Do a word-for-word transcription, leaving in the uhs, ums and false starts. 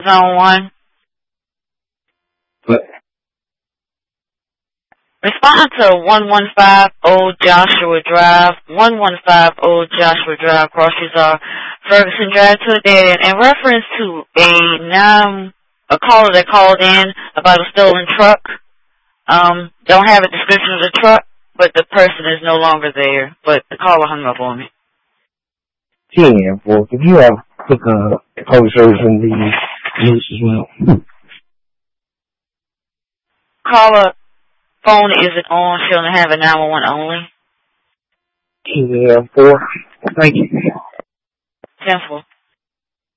Zone one. What? Respond to one one five Old Joshua Drive. one one five Old Joshua Drive crosses our Ferguson Drive to a dead end. In reference to a nine, a caller that called in about a stolen truck. Um, don't have a description of the truck, but the person is no longer there. But the caller hung up on me. ten, well, if you have put the public service in the news as well. Caller phone isn't on. She only have a nine one one only. ten, four. Thank you. ten four.